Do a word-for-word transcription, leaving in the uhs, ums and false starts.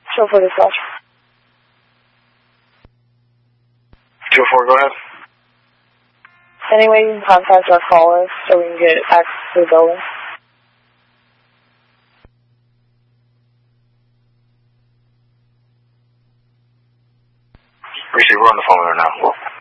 Show for dispatch. two four, go ahead. Any way you can contact our callers so we can get access to the building? Receive, we're on the phone right now.